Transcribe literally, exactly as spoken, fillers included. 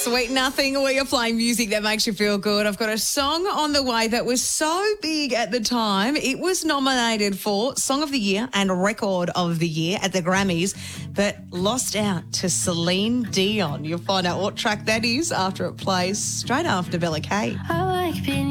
Sweet Nothing. We are playing music that makes you feel good. I've got a song on the way that was so big at the time. It was nominated for Song of the Year and Record of the Year at the Grammys, but lost out to Celine Dion. You'll find out what track that is after it plays straight after Bella Kay. I like being